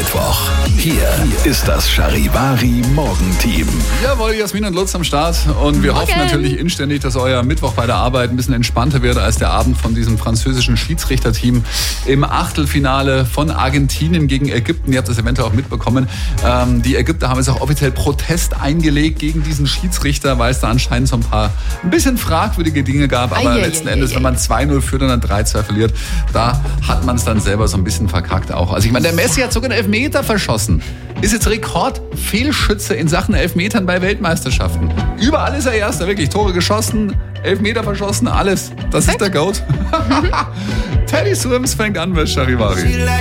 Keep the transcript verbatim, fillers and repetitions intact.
Mittwoch. Hier ist das Charivari Morgenteam. Jawohl, Jasmin und Lutz am Start. Und wir Morgen. hoffen natürlich inständig, dass euer Mittwoch bei der Arbeit ein bisschen entspannter wird als der Abend von diesem französischen Schiedsrichterteam im Achtelfinale von Argentinien gegen Ägypten. Ihr habt das eventuell auch mitbekommen. Ähm, die Ägypter haben jetzt auch offiziell Protest eingelegt gegen diesen Schiedsrichter, weil es da anscheinend so ein paar ein bisschen fragwürdige Dinge gab. Aber Ei, ei, letzten ei, Endes, ei, wenn man zwei null führt und dann drei zwei verliert, da hat man es dann selber so ein bisschen verkackt auch. Also ich meine, der Messi hat sogar einen Elfmeter verschossen. Ist jetzt Rekord-Fehlschütze in Sachen Elfmetern bei Weltmeisterschaften. Überall ist er Erster, wirklich. Tore geschossen, Elfmeter verschossen, alles. Das ist der Goat. Teddy Swims fängt an bei Charivari.